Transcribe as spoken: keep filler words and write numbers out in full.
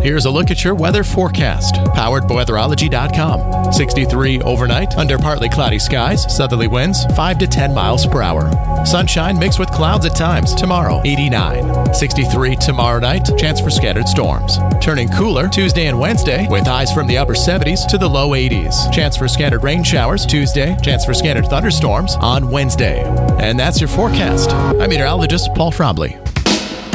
Here's a look at your weather forecast, powered by weatherology dot com. sixty-three overnight, under partly cloudy skies, southerly winds five to ten miles per hour. Sunshine mixed with clouds at times. Tomorrow, eighty-nine. sixty-three tomorrow night, chance for scattered storms. Turning cooler Tuesday and Wednesday, with highs from the upper seventies to the low eighties. Chance for scattered rain showers Tuesday, chance for scattered thunderstorms on Wednesday. And that's your forecast. I'm meteorologist Paul Trombley.